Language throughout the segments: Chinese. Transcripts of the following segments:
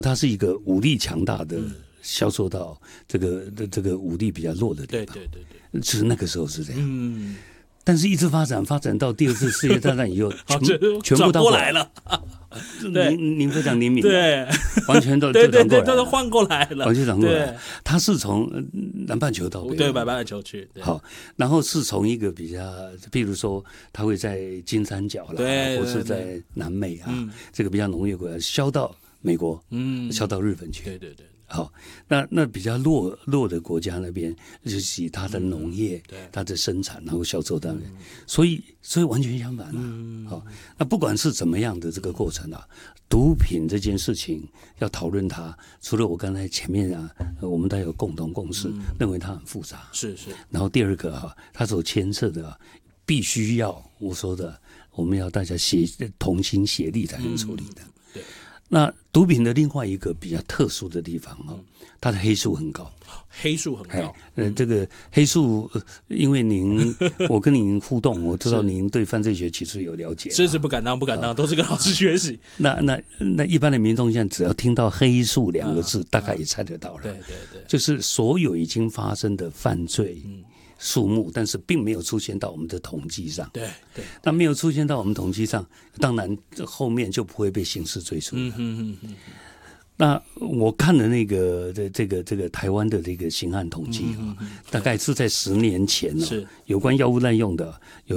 它是一个武力强大的销售到这个武力比较弱的地方。对，是那个时候是这样。但是一直发展到第二次世界大战以后，全部倒过来了。您非常灵敏， 对， 完全都对， 都换过来了， 完全转过来。它是从南半球到北， 对，北半球去。 好，然后是从一个比较，譬如说，它会在金三角啦，或是在南美啊，这个比较农业国家销到美国，销到日本去。对。好，那比较弱的国家那边，就是以它的农业、它的生产，然后销售到那边，所以完全相反啊。好，那不管是怎么样的这个过程啊，毒品这件事情要讨论它，除了我刚才前面啊，我们大家有共同共识，认为它很复杂，是。然后第二个啊，它所牵涉的必须要我说的，我们要大家同心协力才能处理的。对。那毒品的另外一个比较特殊的地方它的黑数很高。这个黑数，因为我跟您互动，我知道您对犯罪学其实有了解。 是不敢当，都是跟老师学习。 那一般的民众现在只要听到黑数两个字，大概也猜得到了。对，就是所有已经发生的犯罪。数目，但是并没有出现到我们的统计上。对，那没有出现到我们统计上，当然后面就不会被刑事追诉。那我看了那个这个台湾的这个刑案统计大概是在10年前有关药物滥用的有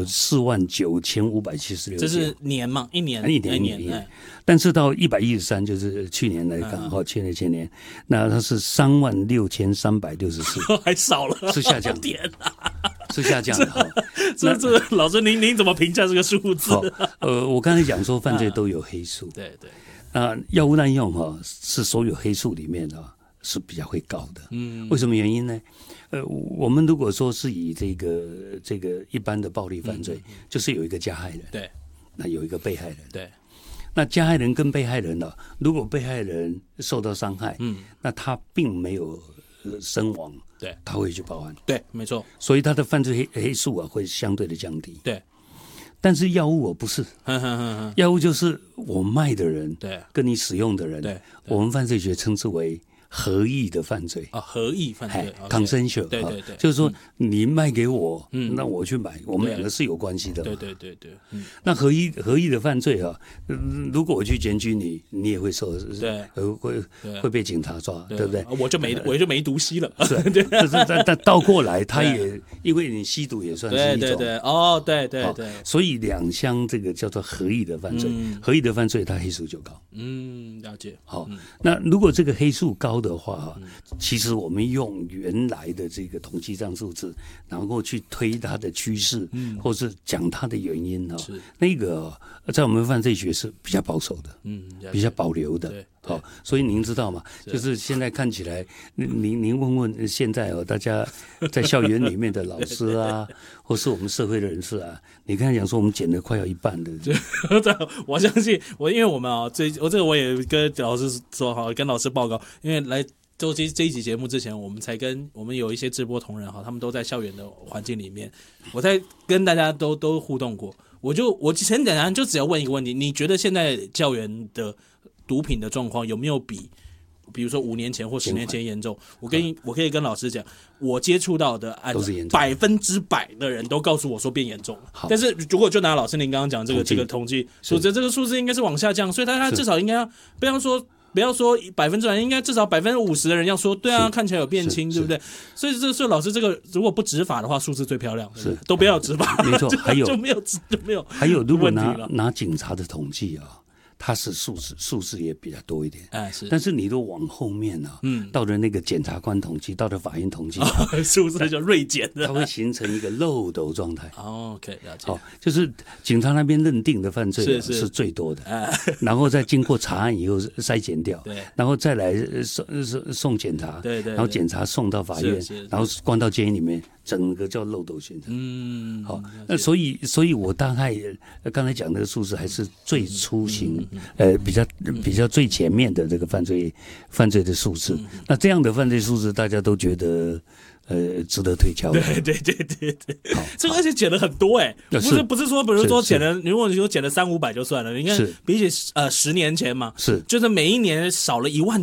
49576件， 这是年嘛？一年。 但是到113，就是去年来看去年前年，那它是36364， 还少了， 是下降。 天啊！ 是下降的。 这老师您怎么评价这个数字？ 我刚才讲说犯罪都有黑数。对。药物滥用是所有黑数里面是比较会高的。为什么原因呢？我们如果说是以这个一般的暴力犯罪，就是有一个加害人，对，那有一个被害人，对。那加害人跟被害人如果被害人受到伤害，那他并没有身亡，对，他会去报案， 对，没错。 所以他的犯罪黑数会相对的降低，对。但是药物我不是，药物就是我卖的人，对，跟你使用的人，对，我们犯罪学称之为合意的犯罪合意犯罪 ，consensual， 对，就是说你卖给我，那我去买，我们两个是有关系的，对。那合意的犯罪如果我去检举你，你也会受，对，会被警察抓，对不对？ 我就没毒吸了， 是，但倒过来，他也因为你吸毒也算是一种，对，所以两相这个叫做合意的犯罪，合意的犯罪它黑数就高， 了解。 好，那如果这个黑数高的话，其实我们用原来的这个统计上数字，然后去推它的趋势，或是讲它的原因那个在我们犯罪学是比较保守的，比较保留的。好，所以您知道吗？就是现在看起来，您问问现在大家在校园里面的老师啊，或是我们社会的人士啊，你刚才讲说我们减了快要一半的， 我相信因为我们这个我也跟老师说跟老师报告，因为来做这一集节目之前，我们有一些直播同仁他们都在校园的环境里面，我在跟大家都互动过，我很简单，就只要问一个问题，你觉得现在校园的毒品的状况有没有比如说5年前或10年前严重？我可以跟老师讲，我接触到的案子100%的人都告诉我说变严重了。但是如果就拿老师您刚刚讲这个统计数字，这个数字应该是往下降，所以他至少应该要不要说100%，应该至少50%的人要说对啊，看起来有变轻，对不对？所以老师这个如果不执法的话，数字最漂亮，是都不要执法， 没错。还有就没有， 还有如果拿警察的统计它是数字也比较多一点，是。但是你都往后面到了那个检察官统计，到了法院统计， 数字就锐减的， 它会形成一个漏斗状态。 OK， 了解。 就是警察那边认定的犯罪是最多的，然后再经过查案以后筛检掉，对，然后再来送检察，对，然后检察送到法院，然后关到监狱里面。整个叫漏斗形成，好，那所以我大概刚才讲的数字还是最初型，比较最前面的这个犯罪的数字。那这样的犯罪数字，大家都觉得值得推敲的。 对，这个而且减了很多不是说比如说减了，如果你说减了300-500就算了，你看比起10年前嘛， 是就是每一年少了1万